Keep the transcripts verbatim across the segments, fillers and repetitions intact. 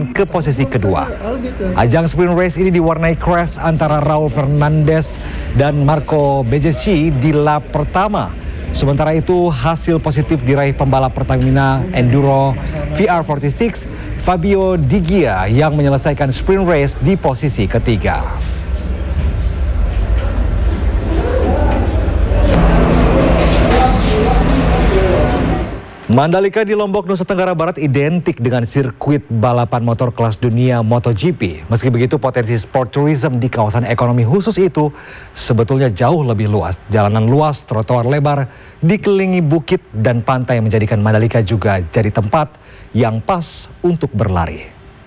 Hamilton ke posisi kedua. Ajang sprint race ini diwarnai crash antara Raul Fernandez dan Marco Bezzecchi di lap pertama. Sementara itu hasil positif diraih pembalap Pertamina Enduro V R empat puluh enam Fabio Di Gia yang menyelesaikan sprint race di posisi ketiga. Mandalika di Lombok, Nusa Tenggara Barat identik dengan sirkuit balapan motor kelas dunia MotoGP. Meski begitu, potensi sport tourism di kawasan ekonomi khusus itu sebetulnya jauh lebih luas. Jalanan luas, trotoar lebar, dikelilingi bukit dan pantai menjadikan Mandalika juga jadi tempat yang pas untuk berlari.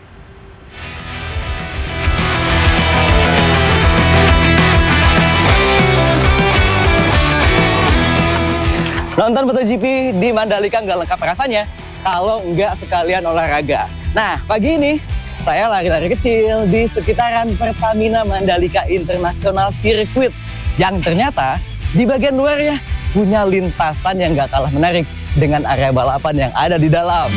Nonton MotoGP di Mandalika nggak lengkap rasanya kalau nggak sekalian olahraga. Nah, pagi ini saya lari-lari kecil di sekitaran Pertamina Mandalika International Circuit yang ternyata di bagian luarnya punya lintasan yang nggak kalah menarik dengan area balapan yang ada di dalam.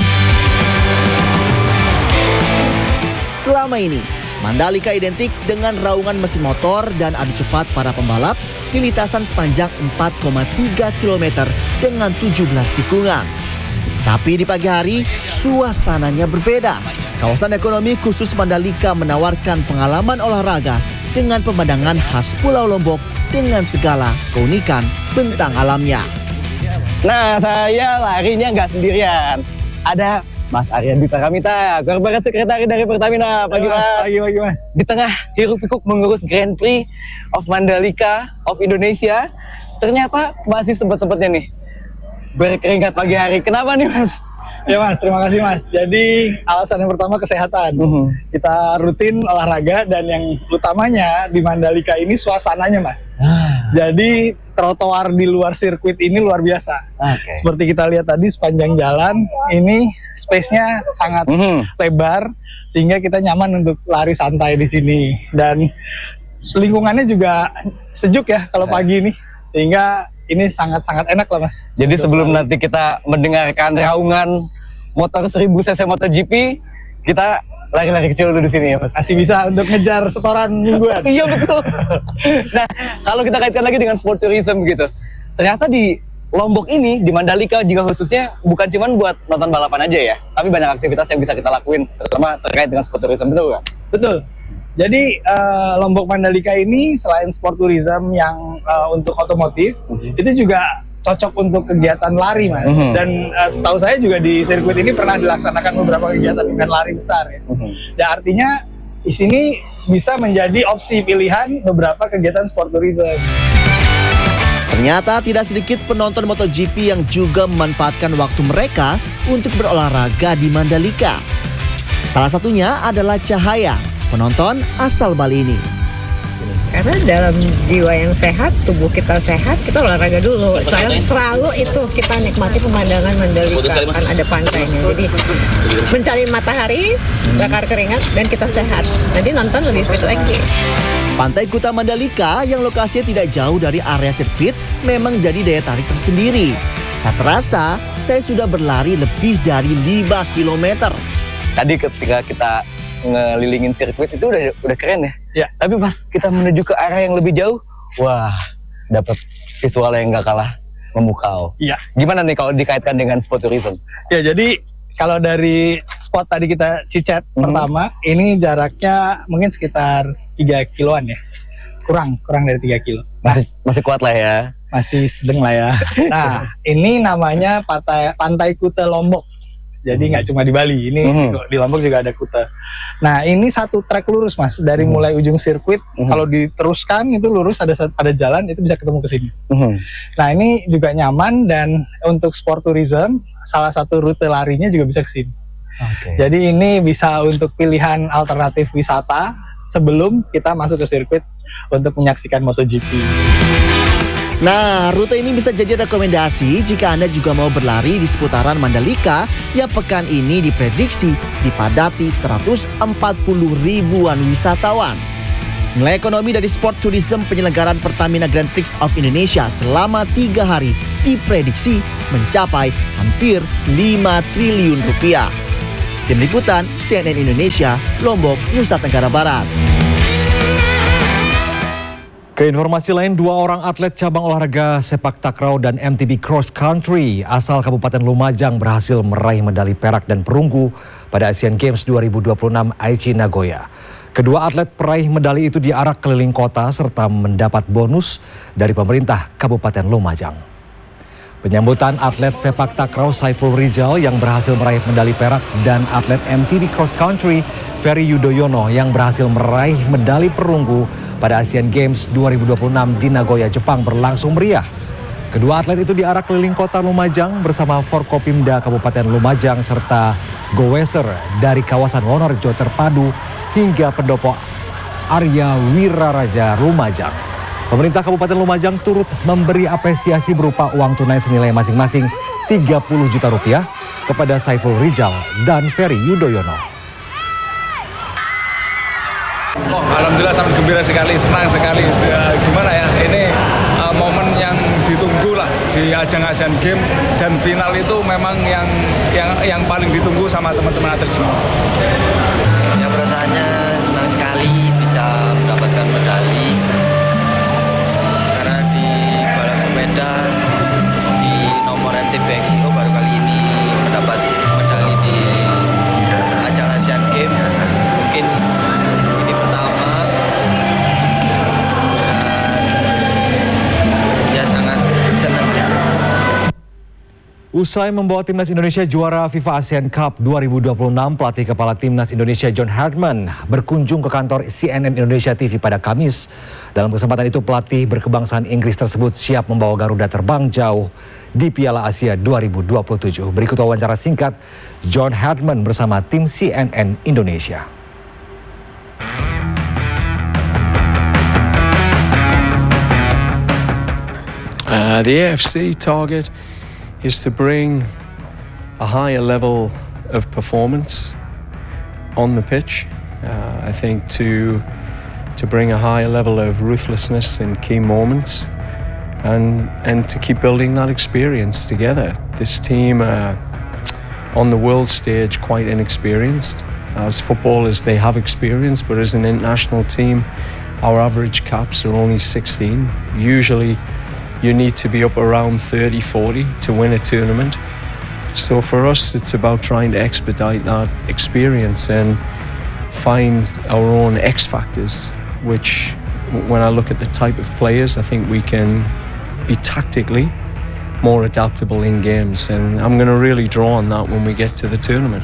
Selama ini, Mandalika identik dengan raungan mesin motor dan adu cepat para pembalap di lintasan sepanjang empat koma tiga kilometer dengan tujuh belas tikungan. Tapi di pagi hari, suasananya berbeda. Kawasan ekonomi khusus Mandalika menawarkan pengalaman olahraga dengan pemandangan khas Pulau Lombok dengan segala keunikan bentang alamnya. Nah, saya larinya nggak sendirian. Ada Mas Aryan Dwi Paramita, Korporat Sekretari dari Pertamina. Pagi Mas. Pagi, pagi Mas. Di tengah hiruk pikuk mengurus Grand Prix of Mandalika of Indonesia, ternyata masih sempat-sempatnya nih berkeringat pagi hari. Kenapa nih Mas? Ya Mas, terima kasih Mas. Jadi alasan yang pertama kesehatan. Uh-huh. Kita rutin olahraga dan yang utamanya di Mandalika ini suasananya Mas. Ah. Jadi trotoar di luar sirkuit ini luar biasa. Okay. Seperti kita lihat tadi sepanjang jalan ini space-nya sangat uh-huh. lebar sehingga kita nyaman untuk lari santai di sini dan lingkungannya juga sejuk ya kalau pagi ini sehingga ini sangat-sangat enak lah Mas. Jadi sebelum nanti kita mendengarkan raungan motor seribu cc MotoGP, kita lari-lari kecil dulu di sini ya Mas. Masih bisa untuk ngejar setoran mingguan. Iya betul. Nah, kalau kita kaitkan lagi dengan sport tourism gitu, ternyata di Lombok ini, di Mandalika juga khususnya bukan cuma buat nonton balapan aja ya, tapi banyak aktivitas yang bisa kita lakuin, terutama terkait dengan sport tourism, betul nggak? Betul. Jadi uh, Lombok Mandalika ini selain sport tourism yang uh, untuk otomotif, uh-huh. itu juga cocok untuk kegiatan lari Mas. Uh-huh. Dan uh, setahu saya juga di sirkuit ini pernah dilaksanakan beberapa kegiatan event lari besar ya. Uh-huh. Dan artinya di sini bisa menjadi opsi pilihan beberapa kegiatan sport tourism. Ternyata tidak sedikit penonton MotoGP yang juga memanfaatkan waktu mereka untuk berolahraga di Mandalika. Salah satunya adalah Cahaya, penonton asal Bali ini. Karena dalam jiwa yang sehat, tubuh kita sehat, kita olahraga dulu. Selalu, selalu itu kita nikmati pemandangan Mandalika, kan ada pantainya. Jadi mencari matahari, bakar keringat, dan kita sehat. Jadi nonton lebih fit lagi. Pantai Kuta Mandalika yang lokasinya tidak jauh dari area sirkuit memang jadi daya tarik tersendiri. Tak terasa, saya sudah berlari lebih dari lima kilometer. Tadi ketika kita ngelilingin sirkuit itu udah udah keren ya. Ya. Tapi pas kita menuju ke arah yang lebih jauh, wah, dapat visual yang nggak kalah memukau. Iya. Gimana nih kalau dikaitkan dengan sport tourism? Ya, jadi kalau dari spot tadi kita cicat mm-hmm. pertama, ini jaraknya mungkin sekitar tiga kiloan ya. Kurang, kurang dari tiga kilo. Masih masih kuat lah ya. Masih sedang lah ya. Nah, ini namanya Pantai Pantai Kuta Lombok. Jadi nggak cuma di Bali, ini mm-hmm. di Lombok juga ada Kuta. Nah, ini satu trek lurus Mas, dari mm-hmm. mulai ujung sirkuit, mm-hmm. kalau diteruskan itu lurus ada ada jalan itu bisa ketemu ke sini. Mm-hmm. Nah, ini juga nyaman dan untuk sport tourism salah satu rute larinya juga bisa ke sini. Okay. Jadi ini bisa untuk pilihan alternatif wisata sebelum kita masuk ke sirkuit untuk menyaksikan MotoGP. Nah, rute ini bisa jadi rekomendasi jika Anda juga mau berlari di seputaran Mandalika yang pekan ini diprediksi dipadati seratus empat puluh ribuan wisatawan. Nilai ekonomi dari sport tourism penyelenggaraan Pertamina Grand Prix of Indonesia selama tiga hari diprediksi mencapai hampir lima triliun rupiah. Tim Liputan C N N Indonesia, Lombok, Nusa Tenggara Barat. Ke informasi lain, dua orang atlet cabang olahraga sepak takraw dan M T B Cross Country asal Kabupaten Lumajang berhasil meraih medali perak dan perunggu pada Asian Games dua ribu dua puluh enam Aichi Nagoya. Kedua atlet peraih medali itu diarak keliling kota serta mendapat bonus dari pemerintah Kabupaten Lumajang. Penyambutan atlet sepak takraw Saiful Rijal yang berhasil meraih medali perak dan atlet M T B Cross Country Ferry Yudhoyono yang berhasil meraih medali perunggu pada Asian Games dua ribu dua puluh enam di Nagoya, Jepang berlangsung meriah. Kedua atlet itu diarak keliling kota Lumajang bersama Forkopimda Kabupaten Lumajang serta goweser dari kawasan Wonorejo terpadu hingga pendopo Arya Wiraraja Lumajang. Pemerintah Kabupaten Lumajang turut memberi apresiasi berupa uang tunai senilai masing-masing tiga puluh juta rupiah kepada Saiful Rijal dan Ferry Yudhoyono. Oh, alhamdulillah sangat gembira sekali, senang sekali. Ya, gimana ya, ini uh, momen yang ditunggu lah di ajang Asian Games dan final itu memang yang yang yang paling ditunggu sama teman-teman atlet semua. Ya perasaannya senang sekali bisa mendapatkan medali karena di balap sepeda di nomor M T B X I O baru kali ini mendapat medali di ajang Asian Games. Mungkin ini pertama dan ya sangat senang ya. Usai membawa timnas Indonesia juara FIFA ASEAN Cup dua ribu dua puluh enam, pelatih kepala timnas Indonesia John Herdman berkunjung ke kantor C N N Indonesia T V pada Kamis. Dalam kesempatan itu, pelatih berkebangsaan Inggris tersebut siap membawa Garuda terbang jauh di Piala Asia dua ribu dua puluh tujuh. Berikut wawancara singkat John Herdman bersama tim C N N Indonesia. Uh, the A F C target is to bring a higher level of performance on the pitch. Uh, I think to to bring a higher level of ruthlessness in key moments, and and to keep building that experience together. This team uh, on the world stage quite inexperienced. As footballers, they have experience, but as an international team, our average caps are only sixteen. Usually, you need to be up around thirty, forty to win a tournament. So for us, it's about trying to expedite that experience and find our own X factors, which when I look at the type of players, I think we can be tactically more adaptable in games. And I'm going to really draw on that when we get to the tournament.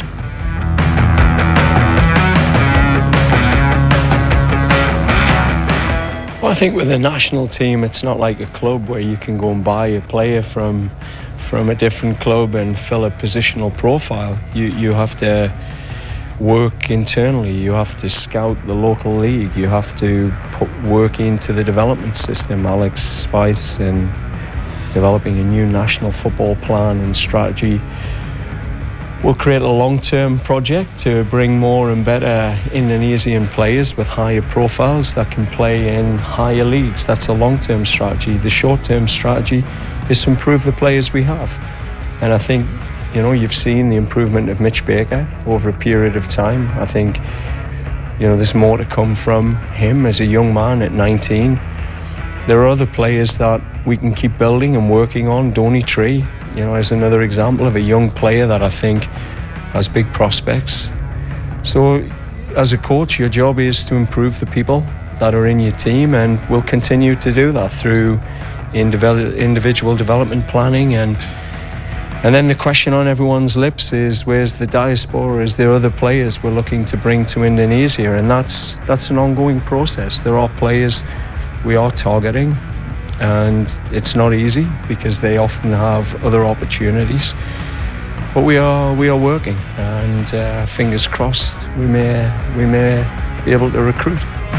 Well, I think with the national team, it's not like a club where you can go and buy a player from from a different club and fill a positional profile. You you have to work internally. You have to scout the local league. You have to put work into the development system. Alex Weiss and developing a new national football plan and strategy. We'll create a long-term project to bring more and better Indonesian players with higher profiles that can play in higher leagues. That's a long-term strategy. The short-term strategy is to improve the players we have. And I think, you know, you've seen the improvement of Mitch Baker over a period of time. I think, you know, there's more to come from him as a young man at nineteen. There are other players that we can keep building and working on. Donny Tree, you know, is another example of a young player that I think has big prospects. So as a coach, your job is to improve the people that are in your team, and we'll continue to do that through individual development planning. And and then the question on everyone's lips is, where's the diaspora? Is there other players we're looking to bring to Indonesia? And that's that's an ongoing process. There are players we are targeting, and it's not easy because they often have other opportunities. But we are we are working, and uh, fingers crossed we may we may be able to recruit.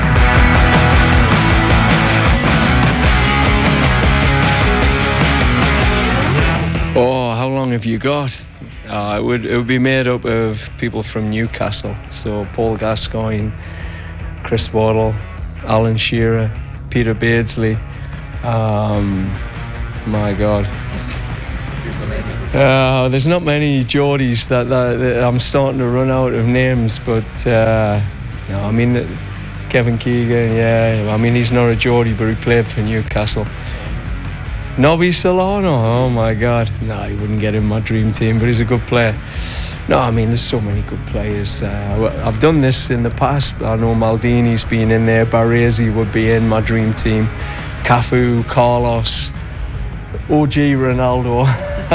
Oh, how long have you got? Uh, it would it would be made up of people from Newcastle. So Paul Gascoigne, Chris Waddle, Alan Shearer, Peter Beardsley. Um, my God. Uh, there's not many Geordies that, that, that I'm starting to run out of names, but uh, no, I mean Kevin Keegan, yeah. I mean he's not a Geordie, but he played for Newcastle. Nobby Solano, oh my God, no, he wouldn't get in my dream team, but he's a good player. No, I mean there's so many good players. Uh, I've done this in the past. I know Maldini's been in there. Baresi would be in my dream team. Cafu, Carlos, O G Ronaldo,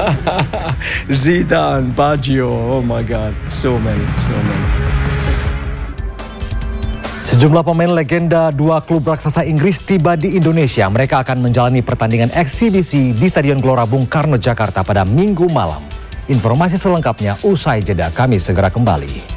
Zidane, Baggio. Oh my God, so many, so many. Sejumlah pemain legenda dua klub raksasa Inggris tiba di Indonesia. Mereka akan menjalani pertandingan eksibisi di Stadion Gelora Bung Karno, Jakarta pada Minggu malam. Informasi selengkapnya usai jeda, kami segera kembali.